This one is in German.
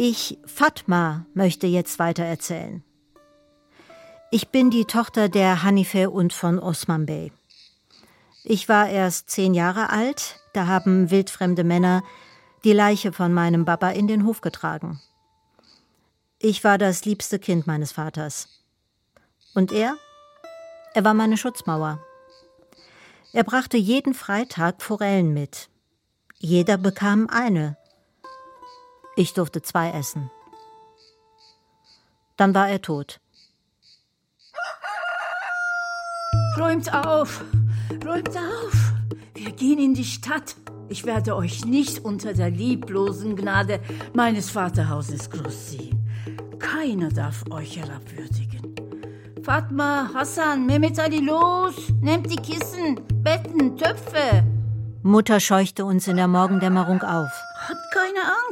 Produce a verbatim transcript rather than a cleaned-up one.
Ich, Fatma, möchte jetzt weiter erzählen. Ich bin die Tochter der Hanife und von Osman Bey. Ich war erst zehn Jahre alt, da haben wildfremde Männer die Leiche von meinem Papa in den Hof getragen. Ich war das liebste Kind meines Vaters. Und er? Er war meine Schutzmauer. Er brachte jeden Freitag Forellen mit. Jeder bekam eine. Ich durfte zwei essen. Dann war er tot. Räumt auf! Räumt auf! Wir gehen in die Stadt. Ich werde euch nicht unter der lieblosen Gnade meines Vaterhauses großziehen. Keiner darf euch herabwürdigen. Fatma, Hassan, Mehmet Ali, los! Nehmt die Kissen, Betten, Töpfe! Mutter scheuchte uns in der Morgendämmerung auf. Habt keine